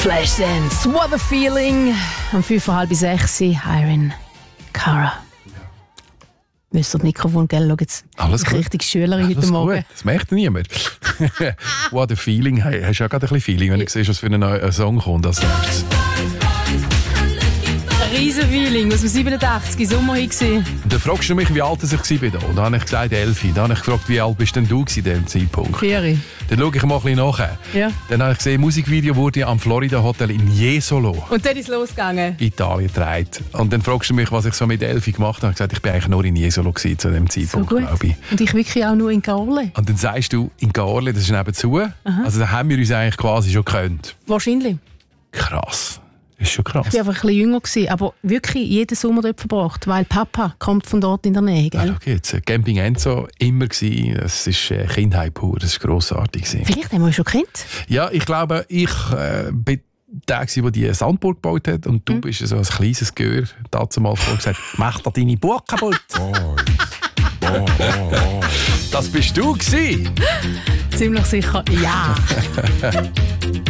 Flashdance, what a feeling. Um 5:30, Irene Cara. Wisst ihr das Mikrofon, gell? Schau jetzt. Alles gut. Richtig Schülerin heute Morgen. Gut. Das merkt niemand. What a feeling. Hey, hast du ja gerade ein bisschen Feeling, wenn du siehst, was für ein Song kommt als nächstes. Ein riesen Feeling aus dem 87, Sommer gewesen. Und dann fragst du mich, wie alt ich war. Und dann habe ich gesagt 11. Dann habe ich gefragt, wie alt bist denn du zu diesem Zeitpunkt? 4. Dann schaue ich mal ein bisschen nach. Ja. Dann habe ich gesehen, Musikvideo wurde am Florida Hotel in Jesolo, Und dann ist es losgegangen. Italien, gedreht. Und dann fragst du mich, was ich so mit 11 gemacht habe. Ich habe gesagt, ich bin eigentlich nur in Jesolo zu dem Zeitpunkt, So gut. glaube ich. Und ich wirklich auch nur in Garle. Und dann sagst du, in Garle, das ist nebenzu. Also da haben wir uns eigentlich quasi schon gekannt. Wahrscheinlich. Krass. Das ist schon krass. Ich war einfach ein bisschen jünger gewesen, aber wirklich jeden Sommer dort verbracht, weil Papa kommt von dort in der Nähe, gell? Okay, jetzt Camping Enzo immer gewesen. Das ist Kindheit pur, das ist grossartig gewesen. Vielleicht haben wir ihn schon kennt. Ja, ich glaube, ich bin der, der die Sandburg gebaut hat, und du bist so ein kleines Gehör dazu mal gesagt, mach da deine Burg kaputt. Das bist du gewesen. Ziemlich sicher, ja.